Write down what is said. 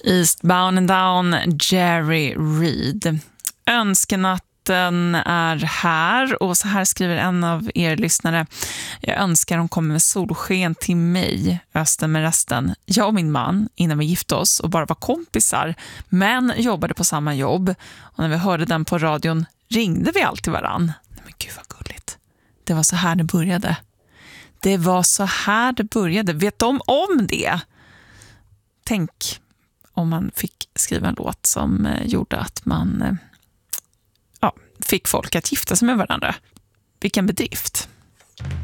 Eastbound and Down, Jerry Reed. Önskenatten är här och så här skriver en av er lyssnare. Jag önskar hon kommer med solsken till mig, Östen med resten. Jag och min man, innan vi gifte oss och bara var kompisar, men jobbade på samma jobb. Och när vi hörde den på radion ringde vi alltid varann. Men gud vad gulligt. Det var så här det började. Det var så här det började. Vet de om det? Tänk om man fick skriva en låt som gjorde att man fick folk att gifta sig med varandra. Vilken bedrift.